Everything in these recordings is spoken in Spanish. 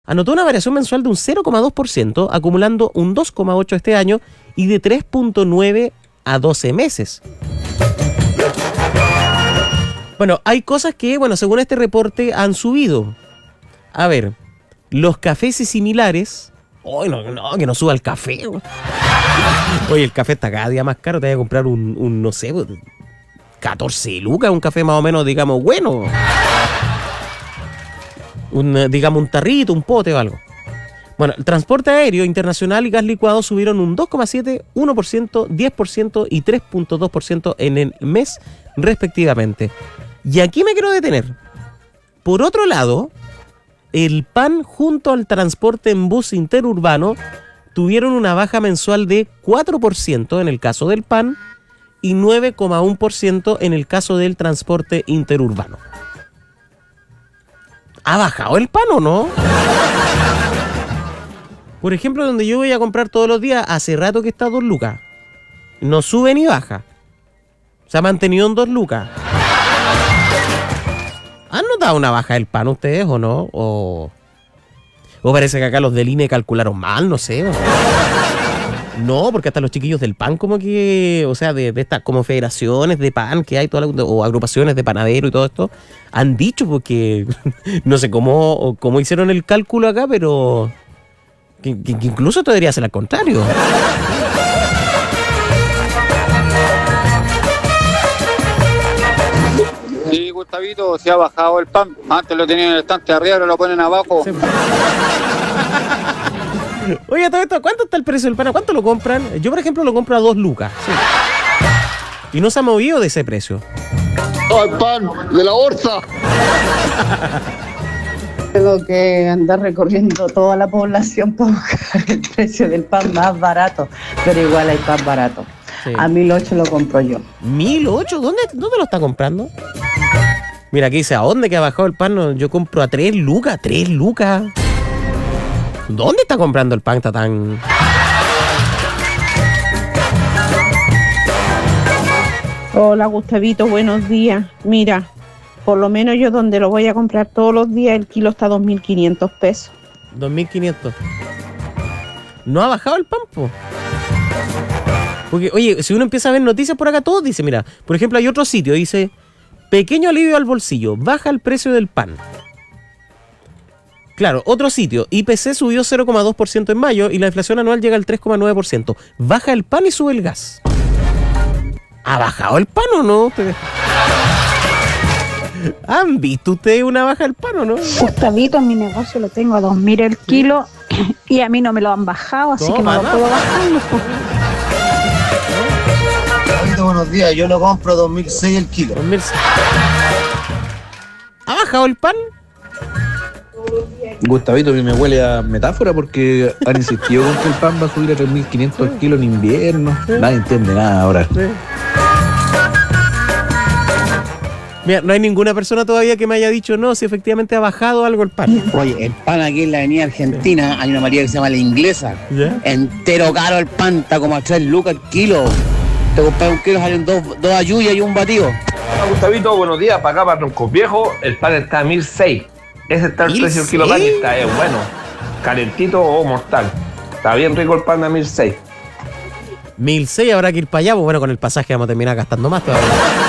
anotó una variación mensual de un 0,2%, acumulando un 2,8% este año y de 3,9% a 12 meses. Bueno, hay cosas que, según este reporte han subido. A ver, los cafés y similares. No, que no suba el café. Oye, el café está cada día más caro. Te voy a comprar un no sé, 14 lucas, un café más o menos, digamos, bueno. Un tarrito, un pote o algo. Bueno, el transporte aéreo internacional y gas licuado subieron un 2,7%, 1%, 10% y 3,2% en el mes, respectivamente. Y aquí me quiero detener. Por otro lado, el pan junto al transporte en bus interurbano tuvieron una baja mensual de 4% en el caso del pan y 9,1% en el caso del transporte interurbano. ¿Ha bajado el pan o no? Por ejemplo, donde yo voy a comprar todos los días, hace rato que está a 2 lucas. No sube ni baja. Se ha mantenido en 2 lucas. ¿Han notado una baja del pan ustedes o no? O parece que acá los del INE calcularon mal, no sé. No, porque hasta los chiquillos del pan como que, o sea, de estas como federaciones de pan que hay, o agrupaciones de panadero y todo esto, han dicho porque no sé cómo hicieron el cálculo acá, pero que incluso esto debería ser al contrario. Sí, Gustavito, se ha bajado el pan. Antes lo tenían en el estante de arriba, ahora lo ponen abajo. Sí. Oye, todo esto, ¿cuánto está el precio del pan? ¿A cuánto lo compran? Yo, por ejemplo, lo compro a 2 lucas. Sí. Y no se ha movido de ese precio. ¡Oh, el pan de la bolsa! Tengo que andar recorriendo toda la población para buscar el precio del pan más barato, pero igual hay pan barato. Sí. A 1.008 lo compro yo. ¿1.008? ¿Dónde lo está comprando? Mira, aquí dice, ¿a dónde que ha bajado el pan? No, yo compro a 3 lucas, 3 lucas. ¿Dónde está comprando el pan? Está tan... Hola, Gustavito, buenos días. Mira, por lo menos yo donde lo voy a comprar todos los días, el kilo está a 2.500 pesos. 2.500. ¿No ha bajado el pan, po? Porque, oye, si uno empieza a ver noticias por acá, todos dicen, mira, por ejemplo, hay otro sitio, dice, pequeño alivio al bolsillo, baja el precio del pan. Claro, otro sitio, IPC subió 0,2% en mayo y la inflación anual llega al 3,9%. Baja el pan y sube el gas. ¿Ha bajado el pan o no? ¿Han visto ustedes una baja del pan o no? Gustavito, en mi negocio lo tengo a 2.000 el kilo y a mí no me lo han bajado, así que no lo puedo bajar. Gustavito, buenos días, yo lo compro a 2.006 el kilo. 2.006. ¿Ha bajado el pan? Gustavito, a mí me huele a metáfora porque han insistido con que el pan va a subir a 3.500 el kilo en invierno. Sí. Nadie entiende nada ahora. Sí. Mira, no hay ninguna persona todavía que me haya dicho no, si efectivamente ha bajado algo el pan. Oye, el pan aquí en la avenida Argentina, hay una María que se llama La Inglesa. ¿Ya? Entero caro el pan, está como a 3 lucas el kilo. Te compras un kilo, salen dos ayuyas y un batido. Hola, Gustavito, buenos días. Para acá, para Troncos Viejos, el pan está a 1.006. Ese está el precio del kilo pan y está bueno. Calentito o mortal. Está bien rico el pan a 1.006. 1.006, habrá que ir para allá, pues bueno, con el pasaje vamos a terminar gastando más todavía.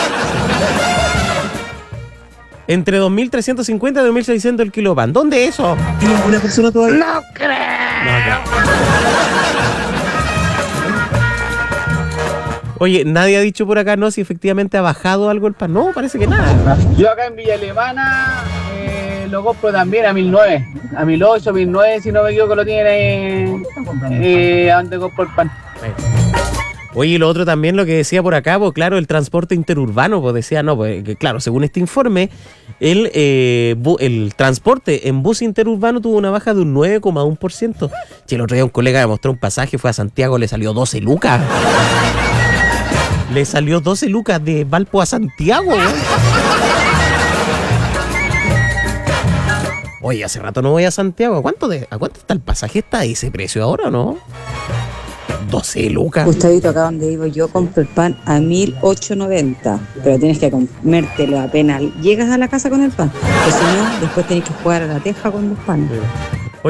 Entre 2.350 y 2.600 el kilo pan. ¿Dónde eso? ¿Tiene alguna persona todavía? ¡No creo! Oye, nadie ha dicho por acá, no, si efectivamente ha bajado algo el pan. No, parece que nada. Yo acá en Villa Alemana lo compro también a 1.009. A 1.008, 1.009, si no me equivoco, lo tienen a donde compro el pan. Oye, y lo otro también, lo que decía por acá, pues claro, el transporte interurbano, pues decía, no, pues que, claro, según este informe, el transporte en bus interurbano tuvo una baja de un 9,1%. Che, el otro día un colega me mostró un pasaje, fue a Santiago, le salió 12 lucas. Le salió 12 lucas de Valpo a Santiago, ¿eh? Oye, hace rato no voy a Santiago. ¿A cuánto está el pasaje? ¿Está a ese precio ahora o no? 12 lucas. Gustavito, acá donde vivo yo compro el pan a 1.890, pero tienes que comértelo apenas llegas a la casa con el pan, porque si no, después tienes que jugar a la teja con los panes. Sí.